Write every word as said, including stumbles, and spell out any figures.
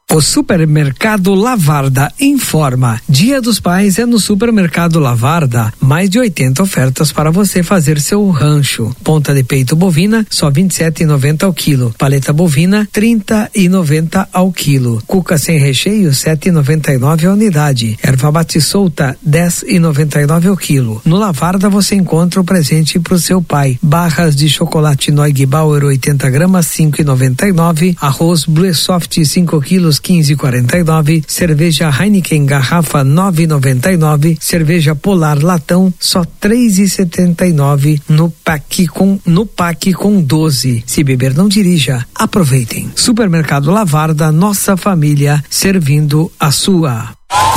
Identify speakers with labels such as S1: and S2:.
S1: O Supermercado Lavarda informa: Dia dos Pais é no Supermercado Lavarda. Mais de oitenta ofertas para você fazer seu rancho. Ponta de peito bovina, só vinte e sete reais e noventa centavos ao quilo. Paleta bovina, trinta reais e noventa centavos ao quilo. Cuca sem recheio, sete reais e noventa e nove centavos a unidade. Erva mate solta, dez reais e noventa e nove centavos ao quilo. No Lavarda você encontra o presente pro seu pai. Barras de chocolate Noig Bauer oitenta gramas, cinco reais e noventa e nove centavos. Arroz Blue Soft cinco quilos, quinze reais e quarenta e nove centavos. Cerveja Heineken garrafa nove reais e noventa e nove centavos. Cerveja Polar latão só três reais e setenta e nove centavos no pack com no pack com doze. Se beber não dirija. Aproveitem. Supermercado Lavarda, nossa família servindo a sua.